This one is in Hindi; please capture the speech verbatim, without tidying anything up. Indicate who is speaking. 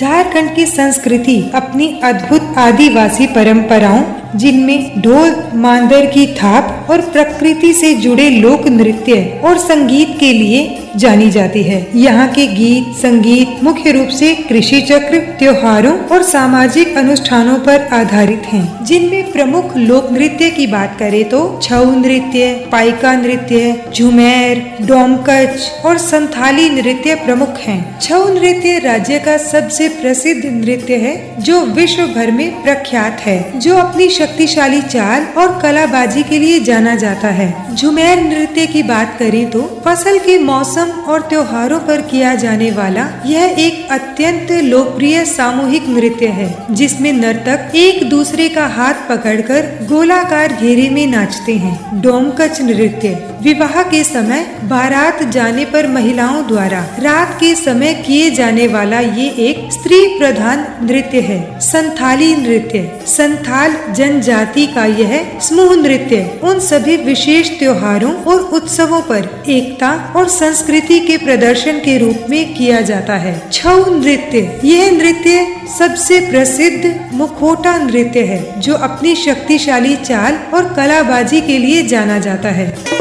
Speaker 1: झारखंड की संस्कृति अपनी अद्भुत आदिवासी परंपराओं, जिनमें ढोल मांदर की थाप और प्रकृति से जुड़े लोक नृत्य और संगीत के लिए जानी जाती है। यहाँ के गीत संगीत मुख्य रूप से कृषि चक्र, त्योहारों और सामाजिक अनुष्ठानों पर आधारित हैं, जिनमें प्रमुख लोक नृत्य की बात करें तो छऊ नृत्य, पाइका नृत्य, झुमेर, डोमकच और संथाली नृत्य प्रमुख हैं। छऊ नृत्य राज्य का सबसे प्रसिद्ध नृत्य है, जो विश्व भर में प्रख्यात है, जो अपनी शक्तिशाली चाल और कलाबाजी के लिए जाना जाता है। झुमेर नृत्य की बात करें तो फसल के मौसम और त्योहारों पर किया जाने वाला यह एक अत्यंत लोकप्रिय सामूहिक नृत्य है, जिसमें नर्तक एक दूसरे का हाथ पकड़कर गोलाकार घेरे में नाचते हैं। डोमकच नृत्य विवाह के समय बारात जाने पर महिलाओं द्वारा रात के समय किए जाने वाला ये एक स्त्री प्रधान नृत्य है। संथाली नृत्य संथाल जनजाति का यह समूह नृत्य उन सभी विशेष त्योहारों और उत्सवों पर एकता और संस्कृति के प्रदर्शन के रूप में किया जाता है। छऊ नृत्य यह नृत्य सबसे प्रसिद्ध मुखौटा नृत्य है, जो अपनी शक्तिशाली चाल और कलाबाजी के लिए जाना जाता है।